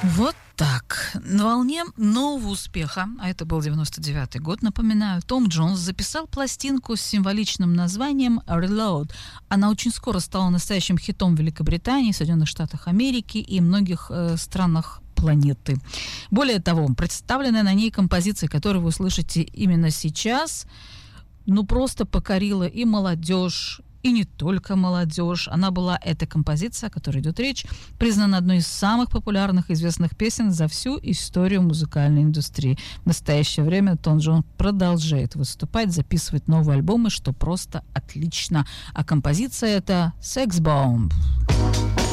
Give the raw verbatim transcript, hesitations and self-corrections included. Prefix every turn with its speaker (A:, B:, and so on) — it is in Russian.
A: Вот так. На волне нового успеха, а это был девяносто девятый год, напоминаю, Том Джонс записал пластинку с символичным названием «Reload». Она очень скоро стала настоящим хитом в Великобритании, Соединенных Штатах Америки и многих э, странах планеты. Более того, представленная на ней композиция, которую вы услышите именно сейчас, ну просто покорила и молодежь, и не только молодежь. Она была, эта композиция, о которой идет речь, признана одной из самых популярных и известных песен за всю историю музыкальной индустрии. В настоящее время Том Джонс продолжает выступать, записывать новые альбомы, что просто отлично. А композиция это «Sex Bomb».